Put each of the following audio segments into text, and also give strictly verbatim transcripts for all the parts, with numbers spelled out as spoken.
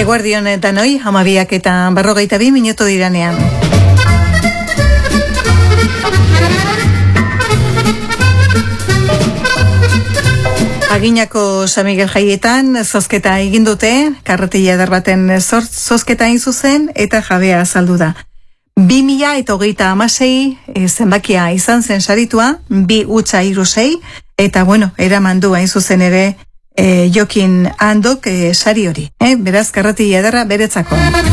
Eguerdion danoi, hamabiak eta berrogeita bi minutu diranean. Aginako San Miguel jaietan zozketa egin dute, karretila eder baten zozketa egin zuzen eta jabea azaldu da. Bi mila eta hogeita hamasei e, zenbakia izan zen saritua, bi utza hiru sei, eta bueno, eraman du hain zuzen ere e, Jokin Andok e, sari hori. Eh? Beraz, karretila ederra beretzako.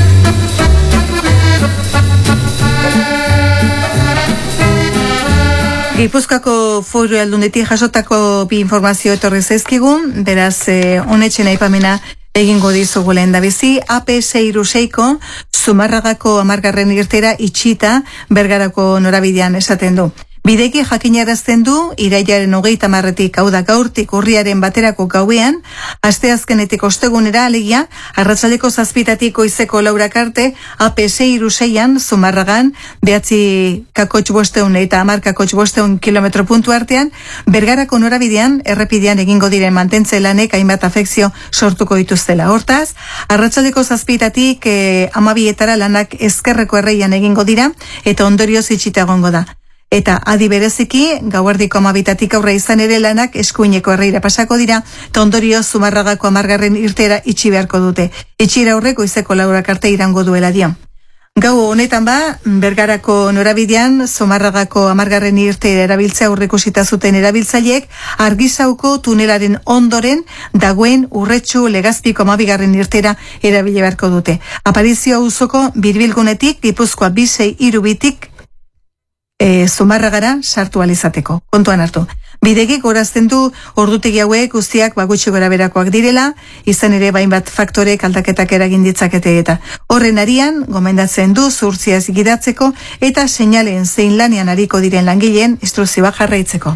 Gipuzkoako Foru Aldunditik jasotako bi informazio etorri zaizkigun, beraz, e, honetxen aipamena egingo dizugu lehen da bizi. A P sei hiru seiko Zumarragako hamargarren irtera itxita Bergarako norabidean esaten du. Bideki jakinarazten du irailaren hogeita hamarretik, hau da gaurtik urriaren baterako gauean, asteazkenetik ostegunera alegia, arratsaldeko zazpitatik goizeko laurak arte, A P sei hiru seian Zumarragan, behatzi kakotx bosteun eta hamar kakotx bosteun kilometro puntu artean, Bergarako norabidean, errepidean egingo diren mantentze lanek hainbat afekzio sortuko dituztela. Hortaz, arratsaldeko zazpitatik eh, amabietara lanak ezkerreko erreian egingo dira, eta ondorioz itxita egongo da. Eta adi bereziki, gauerdiko amabitatik aurre izan ere lanak eskuineko herrira pasako dira, eta ondorio Zumarragako hamargarren irtera itxi beharko dute. Itxira aurreko izeko laurak arte irango duela dio. Gau honetan ba, Bergarako norabidean, Zumarragako hamargarren irtera erabiltzea aurreikusita zuten erabiltzaileek, Argisauko tunelaren ondoren dagoen Urretxu Legazpiko amabigarren irtera erabile beharko dute. Aparizio auzoko birbilgunetik, Gipuzkoa bi sei hiru bitik, E, Zumarragara sartu alizateko, kontuan hartu. Bidegik gorazten du ordutegi hauek guztiak bagutxi gora berakoak direla, izan ere bainbat faktorek aldaketak eragin ditzakete eta horren arian, gomendatzen du zuhurtziaz gidatzeko eta seinalen zein lanean ariko diren langileen instrukzioa jarraitzeko.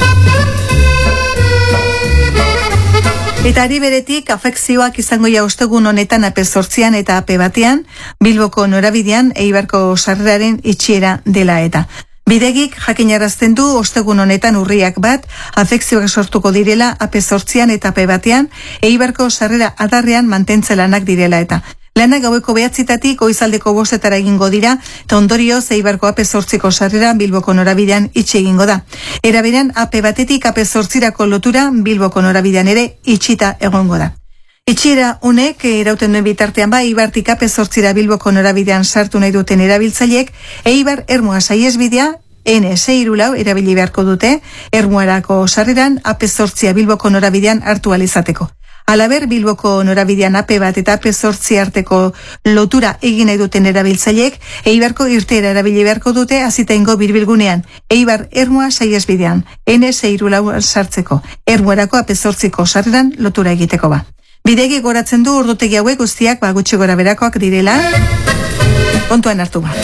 Eta ari beretik, afekzioak izango ja ostegun honetan A P zortzian eta A P batean, Bilboko norabidean Eibarko sarreraren itxiera dela eta. Bidegik jakinarazten du ostegun honetan urriak bat, afekzioak sortuko direla A P zortzian eta A P batean, Eibarko sarrera adarrean mantentze lanak direla eta. Lanak gaueko behatzitatik goizaldeko bostetara egingo dira, eta ondorioz Eibarko A P zortziko sarrera Bilboko norabidean itxi egingo da. Era berean A P batetik A P zortzirako lotura Bilboko norabidean ere itxita egongo da. Itxiera honek irauten duen bitartean ba, Eibartik A P zortzira Bilboko norabidean sartu nahi duten erabiltzaileek, Eibar Ermua saiesbidea N sei hiru lau erabili beharko dute, Ermuarako sarreran A P zortzia Bilboko norabidean hartu alizateko. Alaber, Bilboko norabidean A P bat eta A P zortzi arteko lotura egin nahi duten erabiltzaileek, Eibarko irtera erabili beharko dute azitaingo birbilgunean, Eibar Ermua saiesbidean, N sei hiru lau sartzeko, Ermuarako A P zortziko sarreran lotura egiteko ba. Bidegi goratzen du ordutegi hauek guztiak ba, gutxi gora berakoak direla, kontuan hartu ba.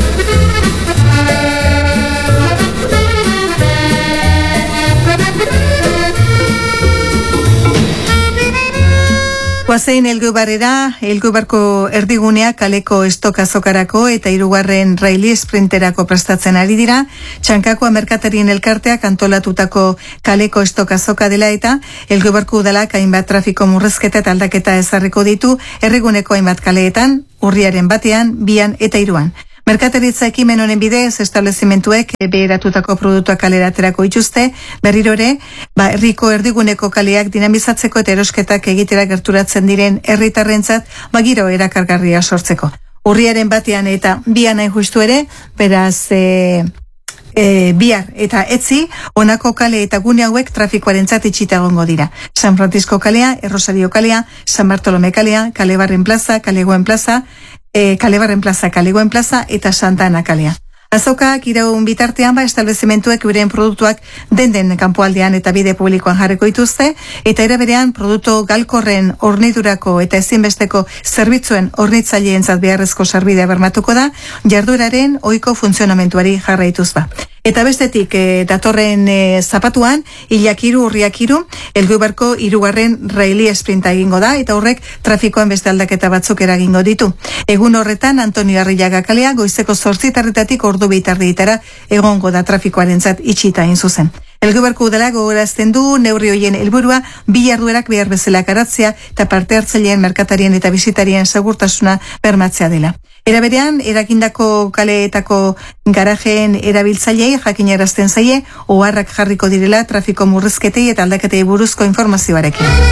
Guazein Elgoibarrera, Elgoibarko erdigunea kaleko estoka azokarako eta hirugarren raili sprinterako prestatzen ari dira, Txankakoa merkatarien elkarteak antolatutako kaleko estoka azoka dela eta Elgoibarko udalak hainbat trafiko murrezketa eta aldaketa ezarriko ditu erriguneko hainbat kaleetan, urriaren batean, bian eta hiruan. Merkataritza ekimen honen bidez, establezimentuek beheratutako produktuak kaleraterako ituzte, berriro ere, ba, herriko erdiguneko kaleak dinamizatzeko eta erosketak egitera gerturatzen diren herritarrentzat, ba, giro erakargarria sortzeko. Urriaren batean eta bian nahi justu ere, beraz, e, e, bihar eta etzi, honako kale eta gune hauek trafikoarentzat itxita egongo dira. San Francisco kalea, Errosario kalea, San Bartolome kalea, Kalebarren plaza, Kalegoen plaza, E, Kalebarren plaza, Kalegoen plaza eta Santa Ana kalea. Azokak iraun bitartean ba establezimentuek euren produktuak den-den kanpoaldean eta bide publikoan jarriko dituzte, eta eraberean produktu galkorren hornidurako eta ezinbesteko zerbitzuen hornitzaileentzat beharrezko sarbidea bermatuko da, jardueraren ohiko funtzionamentuari jarraituz ba. Eta bestetik, e, datorren e, zapatuan, hilakiru urriakiru, Elgoibarko hirugarren raili esprinta egingo da, eta horrek trafikoan beste aldaketa batzuk eragingo ditu. Egun horretan, Antonio Arrillaga kalea, goizeko zortzitarretatik ordu bitardietara egongo da trafikoarentzat itxita egin zuzen. Elgoberko udala gogorazten du neurri hoien helburua bi jarduerak behar bezala garatzea eta parte hartzaileen, merkatarien eta bisitarien segurtasuna bermatzea dela. Era berean, eragindako kaleetako garajeen erabiltzaileei jakinarazten zaie oharrak jarriko direla trafiko murrizketei eta aldaketei buruzko informazioarekin.